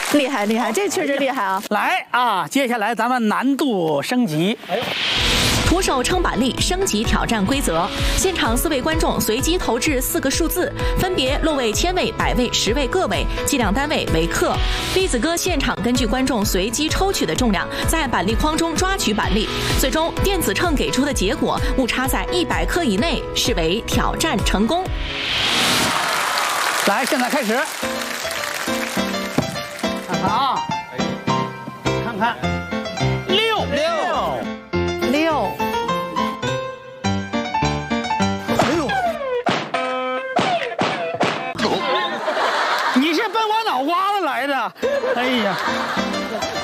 厉害厉害，这确实厉害啊！ 来啊，接下来咱们难度升级。哎呦！ 徒手撑板栗升级挑战规则：现场4位观众随机投掷4个数字，分别落位、千位、百位、10位各位，计量单位为克。栗子哥现场根据观众随机抽取的重量，在板栗筐中抓取板栗，最终电子秤给出的结果误差在100克以内，视为挑战成功。 来，现在开始，看看啊，看看。